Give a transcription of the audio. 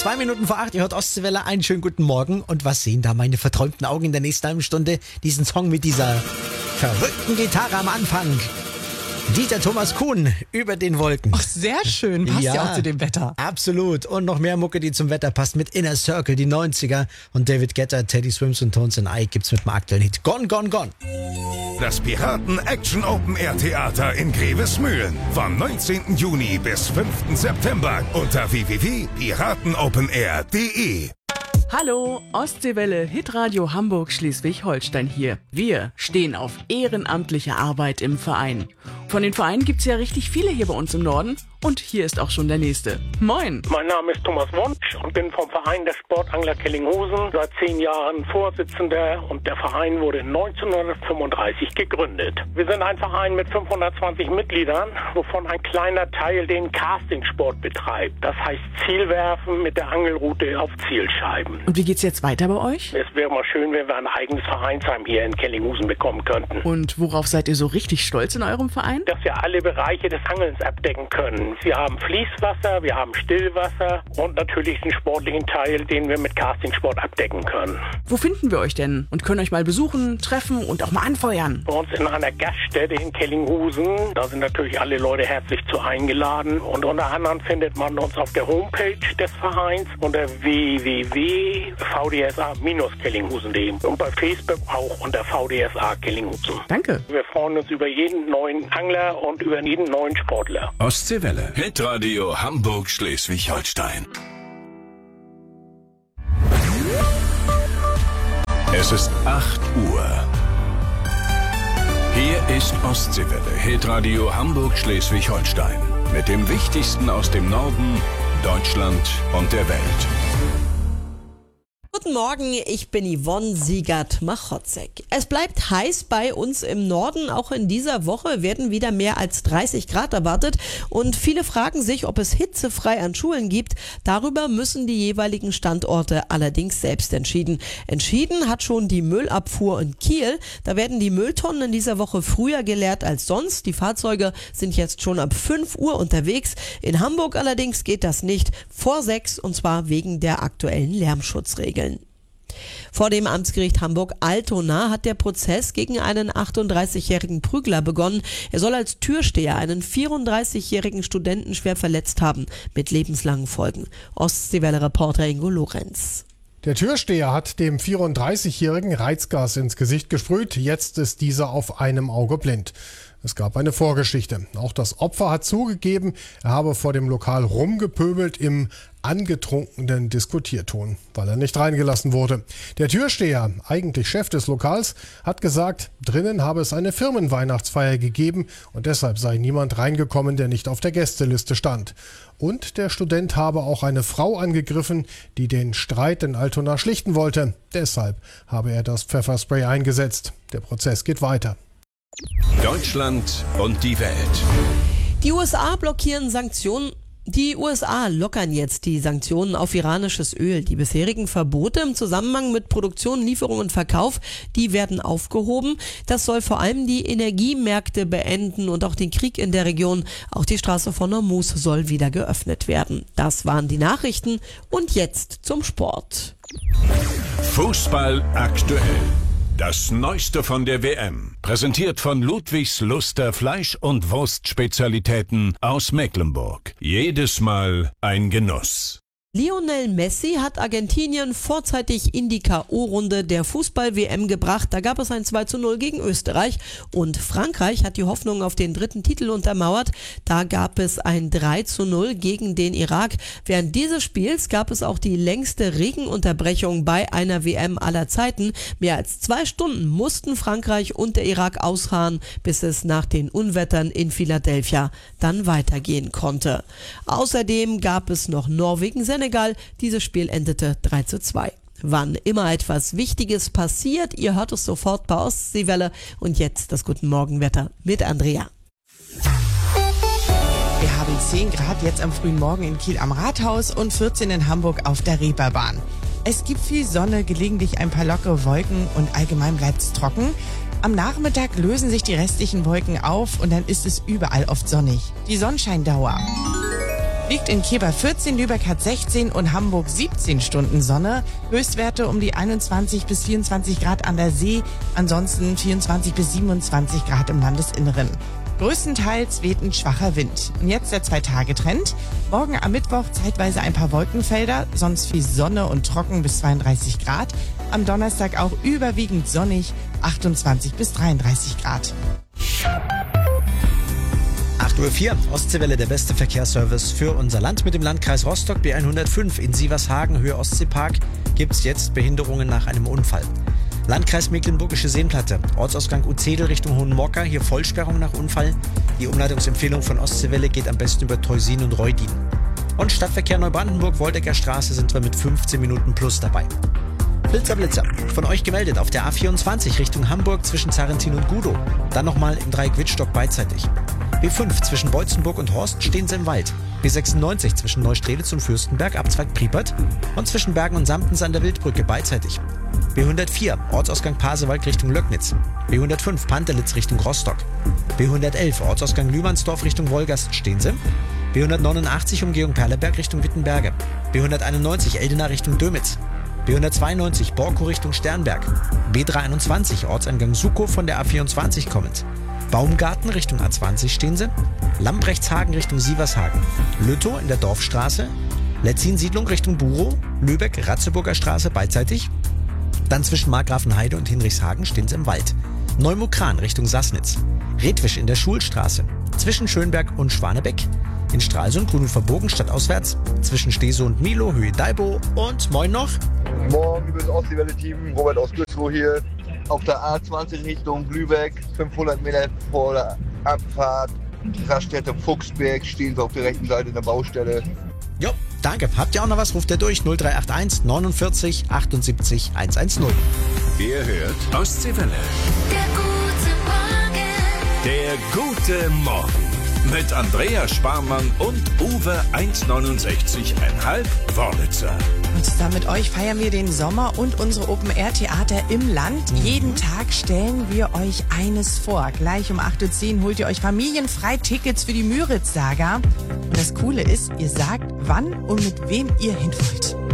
2 Minuten vor 8, ihr hört Ostseewelle, einen schönen guten Morgen. Und was sehen da meine verträumten Augen in der nächsten halben Stunde? Diesen Song mit dieser verrückten Gitarre am Anfang. Dieter Thomas Kuhn, über den Wolken. Ach, sehr schön. Passt ja auch zu dem Wetter. Absolut. Und noch mehr Mucke, die zum Wetter passt, mit Inner Circle, die 90er. Und David Guetta, Teddy Swims und Tones and I gibt's mit dem aktuellen Hit Gone, Gone, Gone. Das Piraten Action Open Air Theater in Grevesmühlen. Vom 19. Juni bis 5. September unter www.piratenopenair.de. Hallo, Ostseewelle, Hitradio Hamburg Schleswig-Holstein hier. Wir stehen auf ehrenamtliche Arbeit im Verein. Von den Vereinen gibt's ja richtig viele hier bei uns im Norden. Und hier ist auch schon der nächste. Moin! Mein Name ist Thomas Wunsch und bin vom Verein der Sportangler Kellinghusen seit 10 Jahren Vorsitzender und der Verein wurde 1935 gegründet. Wir sind ein Verein mit 520 Mitgliedern, wovon ein kleiner Teil den Castingsport betreibt. Das heißt Zielwerfen mit der Angelrute auf Zielscheiben. Und wie geht's jetzt weiter bei euch? Es wäre mal schön, wenn wir ein eigenes Vereinsheim hier in Kellinghusen bekommen könnten. Und worauf seid ihr so richtig stolz in eurem Verein? Dass wir alle Bereiche des Angelns abdecken können. Wir haben Fließwasser, wir haben Stillwasser und natürlich den sportlichen Teil, den wir mit Castingsport abdecken können. Wo finden wir euch denn und können euch mal besuchen, treffen und auch mal anfeuern? Bei uns in einer Gaststätte in Kellinghusen. Da sind natürlich alle Leute herzlich zu eingeladen. Und unter anderem findet man uns auf der Homepage des Vereins unter www.vdsa-kellinghusen.de und bei Facebook auch unter VDSA Kellinghusen. Danke. Wir freuen uns über jeden neuen Angler und über jeden neuen Sportler. Ostseewelle. Hitradio Hamburg Schleswig-Holstein. Es ist 8 Uhr. Hier ist Ostseewelle. Hitradio Hamburg Schleswig-Holstein. Mit dem Wichtigsten aus dem Norden, Deutschland und der Welt. Guten Morgen, ich bin Yvonne Siegert-Machotzek. Es bleibt heiß bei uns im Norden. Auch in dieser Woche werden wieder mehr als 30 Grad erwartet. Und viele fragen sich, ob es hitzefrei an Schulen gibt. Darüber müssen die jeweiligen Standorte allerdings selbst entschieden. Entschieden hat schon die Müllabfuhr in Kiel. Da werden die Mülltonnen in dieser Woche früher geleert als sonst. Die Fahrzeuge sind jetzt schon ab 5 Uhr unterwegs. In Hamburg allerdings geht das nicht vor 6 und zwar wegen der aktuellen Lärmschutzregeln. Vor dem Amtsgericht Hamburg-Altona hat der Prozess gegen einen 38-jährigen Prügler begonnen. Er soll als Türsteher einen 34-jährigen Studenten schwer verletzt haben, mit lebenslangen Folgen. Ostseewelle-Reporter Ingo Lorenz. Der Türsteher hat dem 34-jährigen Reizgas ins Gesicht gesprüht. Jetzt ist dieser auf einem Auge blind. Es gab eine Vorgeschichte. Auch das Opfer hat zugegeben, er habe vor dem Lokal rumgepöbelt im angetrunkenen Diskutierton, weil er nicht reingelassen wurde. Der Türsteher, eigentlich Chef des Lokals, hat gesagt, drinnen habe es eine Firmenweihnachtsfeier gegeben und deshalb sei niemand reingekommen, der nicht auf der Gästeliste stand. Und der Student habe auch eine Frau angegriffen, die den Streit in Altona schlichten wollte. Deshalb habe er das Pfefferspray eingesetzt. Der Prozess geht weiter. Deutschland und die Welt. Die USA blockieren Sanktionen. Die USA lockern jetzt die Sanktionen auf iranisches Öl. Die bisherigen Verbote im Zusammenhang mit Produktion, Lieferung und Verkauf, die werden aufgehoben. Das soll vor allem die Energiemärkte beenden und auch den Krieg in der Region. Auch die Straße von Hormuz soll wieder geöffnet werden. Das waren die Nachrichten und jetzt zum Sport. Fußball aktuell. Das Neueste von der WM. Präsentiert von Ludwigs Luster Fleisch- und Wurstspezialitäten aus Mecklenburg. Jedes Mal ein Genuss. Lionel Messi hat Argentinien vorzeitig in die K.O.-Runde der Fußball-WM gebracht. Da gab es ein 2:0 gegen Österreich und Frankreich hat die Hoffnung auf den 3. Titel untermauert. Da gab es ein 3:0 gegen den Irak. Während dieses Spiels gab es auch die längste Regenunterbrechung bei einer WM aller Zeiten. Mehr als 2 Stunden mussten Frankreich und der Irak ausharren, bis es nach den Unwettern in Philadelphia dann weitergehen konnte. Außerdem gab es noch Norwegen-Senegal. Dieses Spiel endete 3:2. Wann immer etwas Wichtiges passiert, ihr hört es sofort bei Ostseewelle. Und jetzt das Guten Morgenwetter mit Andrea. Wir haben 10 Grad jetzt am frühen Morgen in Kiel am Rathaus und 14 in Hamburg auf der Reeperbahn. Es gibt viel Sonne, gelegentlich ein paar lockere Wolken und allgemein bleibt es trocken. Am Nachmittag lösen sich die restlichen Wolken auf und dann ist es überall oft sonnig. Die Sonnenscheindauer. Liegt in Keber 14, Lübeck hat 16 und Hamburg 17 Stunden Sonne. Höchstwerte um die 21 bis 24 Grad an der See, ansonsten 24 bis 27 Grad im Landesinneren. Größtenteils weht ein schwacher Wind. Und jetzt der 2-Tage-Trend. Morgen am Mittwoch zeitweise ein paar Wolkenfelder, sonst viel Sonne und trocken bis 32 Grad. Am Donnerstag auch überwiegend sonnig, 28 bis 33 Grad. 8:04 Uhr, Ostseewelle, der beste Verkehrsservice für unser Land mit dem Landkreis Rostock. B105 in Sievershagen, Höhe Ostseepark, gibt's jetzt Behinderungen nach einem Unfall. Landkreis Mecklenburgische Seenplatte, Ortsausgang Uzzedel Richtung Hohenmokka, hier Vollsperrung nach Unfall. Die Umleitungsempfehlung von Ostseewelle geht am besten über Teusin und Reudin. Und Stadtverkehr Neubrandenburg, Woldecker Straße sind wir mit 15 Minuten plus dabei. Blitzer, von euch gemeldet auf der A24 Richtung Hamburg zwischen Zarrentin und Gudow. Dann nochmal im Dreieck Wittstock beidseitig. B5 zwischen Beutzenburg und Horst stehen sie im Wald. B96 zwischen Neustrelitz und Fürstenberg, Abzweig Priepert. Und zwischen Bergen und Samtens an der Wildbrücke beidseitig. B104 Ortsausgang Pasewalk Richtung Löcknitz. B105 Pantelitz Richtung Rostock. B111 Ortsausgang Lühmannsdorf Richtung Wolgast stehen sie. B189 Umgehung Perleberg Richtung Wittenberge. B191 Eldena Richtung Dömitz. B192 Borkow Richtung Sternberg. B321 Ortseingang Sukow von der A24 kommend. Baumgarten Richtung A20 stehen sie. Lambrechtshagen Richtung Sievershagen. Lüttow in der Dorfstraße. Letzin-Siedlung Richtung Burow. Lübeck Ratzeburger Straße beidseitig. Dann zwischen Markgrafenheide und Hinrichshagen stehen sie im Wald. Neumukran Richtung Sassnitz. Redwisch in der Schulstraße. Zwischen Schönberg und Schwanebeck. In Stralsund Grünhofer Bogen stadtauswärts. Zwischen Stesow und Milo Höhe Daibo. Und moin noch. Morgen, liebes Ostseewelle-Team. Robert aus Güstrow hier. Auf der A20 Richtung Lübeck. 500 Meter vor der Abfahrt. Raststätte Fuchsberg. Stehen wir auf der rechten Seite in der Baustelle. Jo, danke. Habt ihr auch noch was? Ruft ihr durch 0381 49 78 110. Ihr hört Ostseewelle. Der gute Morgen. Der gute Morgen. Mit Andrea Sparmann und Uwe 1,69,5 Wörlitzer. Und zusammen mit euch feiern wir den Sommer und unsere Open-Air-Theater im Land. Jeden Tag stellen wir euch eines vor. Gleich um 8:10 Uhr holt ihr euch familienfrei Tickets für die Müritz-Saga. Und das Coole ist, ihr sagt, wann und mit wem ihr hin wollt.